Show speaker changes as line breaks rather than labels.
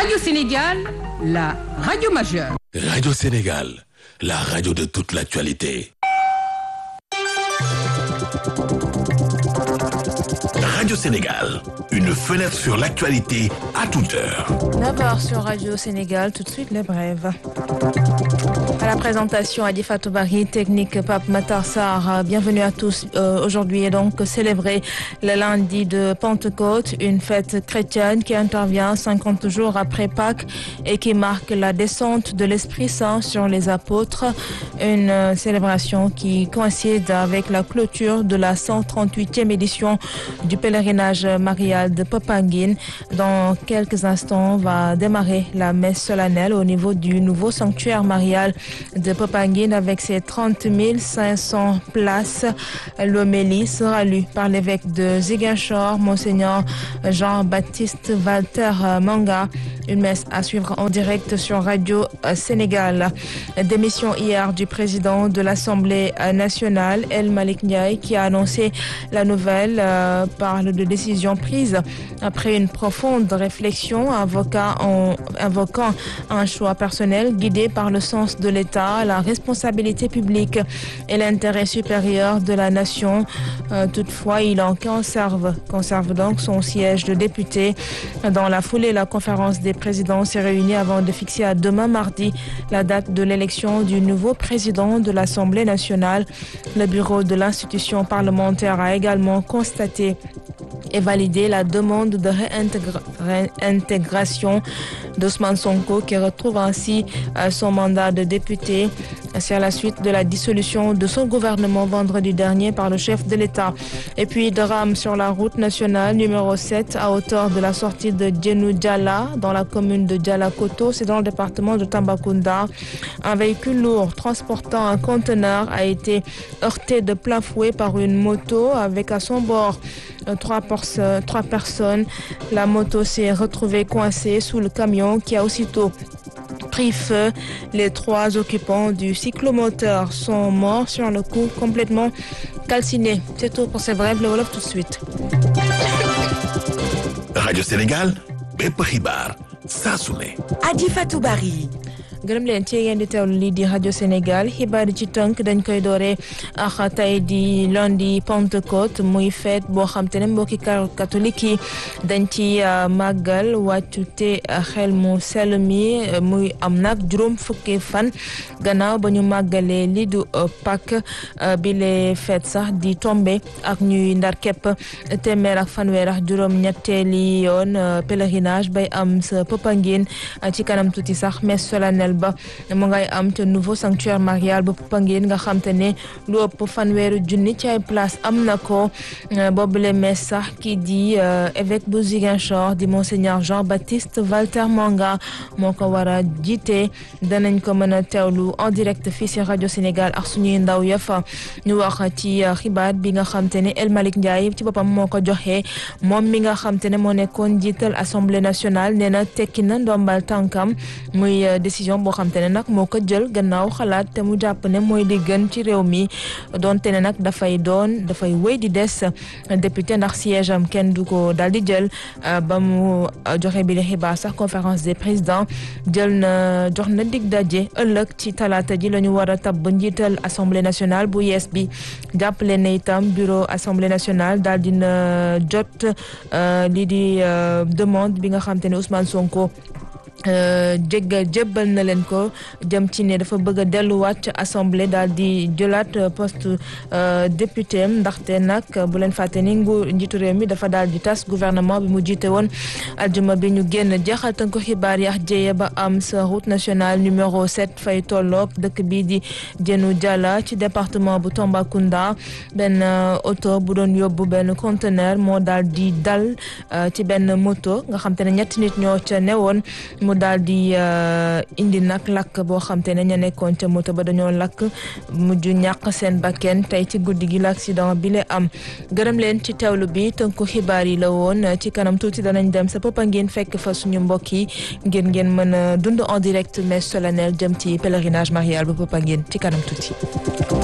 Radio Sénégal, la radio majeure.
Radio Sénégal, la radio de toute l'actualité. Radio Sénégal, une fenêtre sur l'actualité à toute heure.
9h sur Radio Sénégal, tout de suite les brèves. À la présentation, Adi Fatou Bari, technique Pape Matar Sarr. Bienvenue à tous. Aujourd'hui est donc célébré le lundi de Pentecôte, une fête chrétienne qui intervient 50 jours après Pâques et qui marque la descente de l'Esprit Saint sur les apôtres. Une célébration qui coïncide avec la clôture de la 138e édition du pèlerinage marial de Popenguine. Dans quelques instants, va démarrer la messe solennelle au niveau du nouveau sanctuaire marial de Popenguine avec ses 30 500 places. L'homélie sera lue par l'évêque de Ziguinchor, Monseigneur Jean-Baptiste Walter Manga. Une messe à suivre en direct sur Radio Sénégal. Démission hier du président de l'Assemblée nationale, El Malick Ndiaye, qui a annoncé la nouvelle, parle de décision prise après une profonde réflexion, invoquant un choix personnel guidé par le sens de l'État, la responsabilité publique et l'intérêt supérieur de la nation. Toutefois, il en conserve donc son siège de député. Dans la foulée, la conférence des présidents s'est réunie avant de fixer à demain mardi la date de l'élection du nouveau président de l'Assemblée nationale. Le bureau de l'institution parlementaire a également constaté et validé la demande de réintégration d'Ousmane Sonko, qui retrouve ainsi son mandat de député. C'est à la suite de la dissolution de son gouvernement vendredi dernier par le chef de l'État. Et puis, drame sur la route nationale numéro 7 à hauteur de la sortie de Djenou-Djala dans la commune de Djala-Koto, c'est dans le département de Tambacounda. Un véhicule lourd transportant un conteneur a été heurté de plein fouet par une moto avec à son bord trois personnes. La moto s'est retrouvée coincée sous le camion qui a aussitôt pris feu. Les 3 occupants du cyclomoteur sont morts sur le coup, complètement calcinés. C'est tout pour ces brèves. Le Wolof tout de suite.
Radio Sénégal, bépp xibaar saa su ne.
Adi Fatou Bari.
gërëm leen ci ngeen di teewlu lii di Radio Sénégal xibaar yi ci tënk dañ koy dooree ak tey di lundi Pentecôte muy fête boo xam te ne mbokki catholique yi dañ ci màggal wàccute xel mu sell mi muy am nag juróom fukki fan gannaaw ba ñu màggalee lii du Pâques bi les fête sax di tombé ak ñuy ndar képp téeméer ak fanweer ak juróom ñetteeli yoon pèlerinage bay am sa Popenguine ci kanam tuuti sax messe solennelle ba mu ngay am te nouveau sanctuaire marial bu Popenguine nga xam te ne lu ëpp fanweeru junni ci ay place am na ko boobule messe sax kii di évêque bu Ziguinchor di Monseigneur Jean-Baptiste Walter Manga moo ko war a jiite. danañ ko mën a teewlu en direct fii ci Radio Sénégal ak suñuy ndaw ya fa ñu wax ci xibaar bi nga xam te ne El Malick Ndiaye ci boppam moo ko joxe moom mi nga xam te ne moo nekkoon jiital Assemblée nationale nee na tekki na ndombal tànkam muy décision boo xam te ne nag moo ko jël gannaaw xalaat te mu jàpp ne mooy li gën ci réew mi doonte ne nag dafay wéy di des député ndax siège am kenn du ko daal di jël ba mu joxe bi li xibaar sax conférence des présidents jox na dig daje ëllëg ci talaata ji la ñu war a tabb njiital Assemblée nationale bu yees bi jàppale ne itam bureau Assemblée nationale daal dina jot lii di demande bi nga xam te ne Ousmane Sonko jébbal na leen ko jëm ci ne dafa bëgg a delluwaat ci assemblée daal di jëlaat poste député am ndaxte nag bu leen fàtte ni njiitu réew mi dafa daal di tas gouvernement bi mu jiite woon aljuma bi ñu génn jeexal tënk ko xibaar yax jéye ba am sa route nationale numéro 7 fay tolloog dëkk bii di Djenou-Djala ci département bu Tambacounda benn oto bu doon yóbbu benn conteneur moo daal di dal ci benn moto nga xam te ne ñetti nit ñoo ca newoon mu daal di indi nag lakk boo xam te ne ña nekkoon ca moto ba dañoo lakk mujj ñàkk seen bakken tey ci guddi gi l'accident bi la am. gërëm leen ci teewlu bi tënku xibaar yi la woon ci kanam tuuti danañ dem sa Popenguine fekk fa suñu mbokk yi ngir ngeen mën a dund en direct messe solennelle jëm ci pèlerinage marial bu Popenguine ci kanam tuuti.